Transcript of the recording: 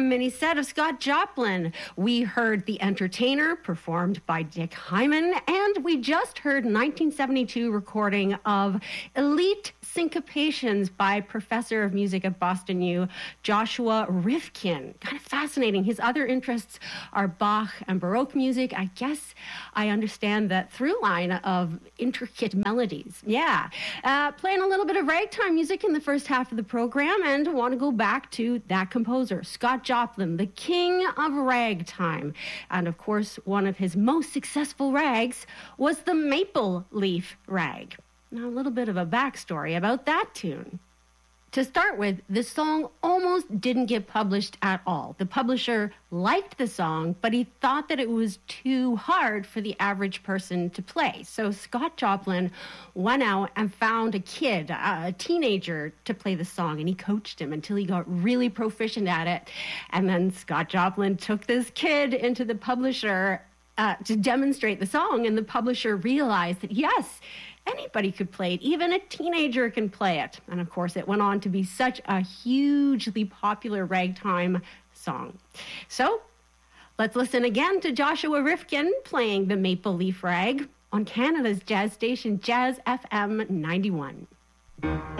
mini set of Scott Joplin. We heard The Entertainer, performed by Dick Hyman, and we just heard 1972 recording of Elite Syncopations by Professor of Music at Boston U, Joshua Rifkin. Kind of fascinating. His other interests are Bach and Baroque music. I guess I understand that through line of intricate melodies. Yeah. Playing a little bit of ragtime music in the first half of the program, and want to go back to that composer, Scott Joplin, the king of ragtime. And of course, one of his most successful rags was the Maple Leaf Rag. Now, a little bit of a backstory about that tune. To start with, the song almost didn't get published at all. The publisher liked the song, but he thought that it was too hard for the average person to play. So Scott Joplin went out and found a kid, a teenager, to play the song, and he coached him until he got really proficient at it. And then Scott Joplin took this kid into the publisher to demonstrate the song, and the publisher realized that, yes, anybody could play it. Even a teenager can play it. And of course, it went on to be such a hugely popular ragtime song. So let's listen again to Joshua Rifkin playing the Maple Leaf Rag on Canada's jazz station, Jazz FM 91.